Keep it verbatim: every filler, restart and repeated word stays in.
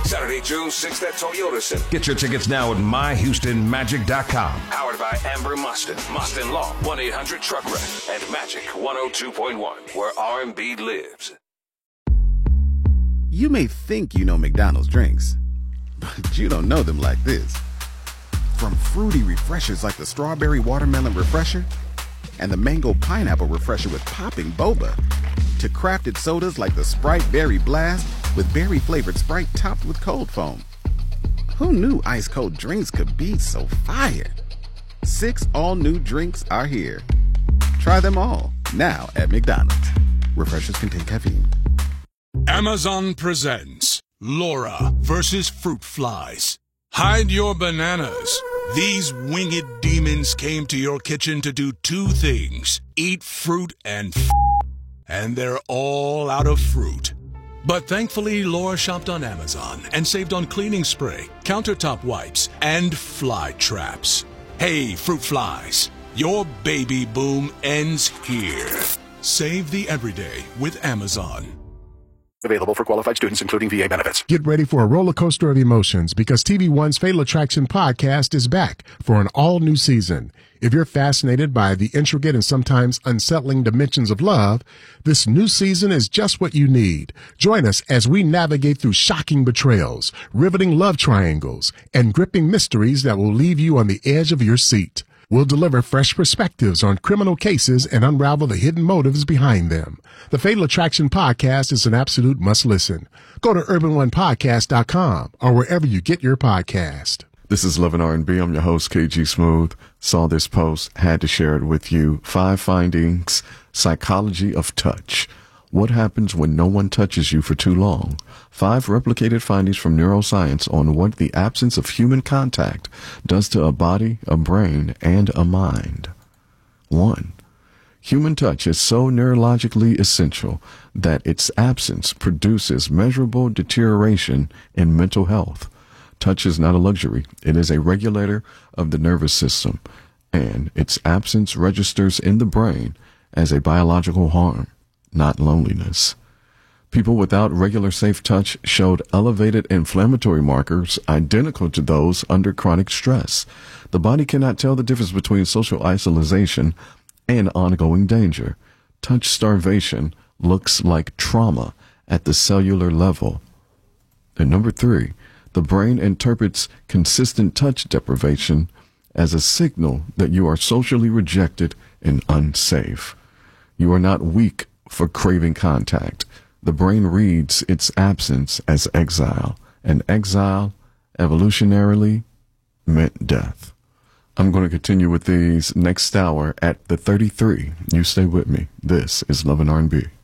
Saturday, June sixth at Toyota Center. Get your tickets now at my houston magic dot com. Powered by Amber Mustin, Mustin Law, one eight hundred truck wreck, and Magic one oh two point one, where R and B lives. You may think you know McDonald's drinks, but you don't know them like this. From fruity refreshers like the Strawberry Watermelon Refresher and the Mango Pineapple Refresher with popping boba, to crafted sodas like the Sprite Berry Blast with berry-flavored Sprite topped with cold foam. Who knew ice-cold drinks could be so fire? Six all-new drinks are here. Try them all, now at McDonald's. Refreshers contain caffeine. Amazon presents Laura versus Fruit Flies. Hide your bananas. These winged demons came to your kitchen to do two things: eat fruit and f***. And they're all out of fruit. But thankfully, Laura shopped on Amazon and saved on cleaning spray, countertop wipes, and fly traps. Hey, fruit flies, your baby boom ends here. Save the everyday with Amazon. Available for qualified students, including V A benefits. Get ready for a roller coaster of emotions because T V One's Fatal Attraction podcast is back for an all-new season. If you're fascinated by the intricate and sometimes unsettling dimensions of love, this new season is just what you need. Join us as we navigate through shocking betrayals, riveting love triangles, and gripping mysteries that will leave you on the edge of your seat. We'll deliver fresh perspectives on criminal cases and unravel the hidden motives behind them. The Fatal Attraction podcast is an absolute must-listen. Go to urban one podcast dot com or wherever you get your podcast. This is Love and R and B. I'm your host, K G Smooth. Saw this post, had to share it with you. Five findings, psychology of touch. What happens when no one touches you for too long? Five replicated findings from neuroscience on what the absence of human contact does to a body, a brain, and a mind. One, human touch is so neurologically essential that its absence produces measurable deterioration in mental health. Touch is not a luxury. It is a regulator of the nervous system, and its absence registers in the brain as a biological harm, not loneliness. People without regular safe touch showed elevated inflammatory markers identical to those under chronic stress. The body cannot tell the difference between social isolation and ongoing danger. Touch starvation looks like trauma at the cellular level. And number three, the brain interprets consistent touch deprivation as a signal that you are socially rejected and unsafe. You are not weak for craving contact. The brain reads its absence as exile, and exile, evolutionarily, meant death. I'm going to continue with these next hour at the thirty-three. You stay with me. This is Love and R and B.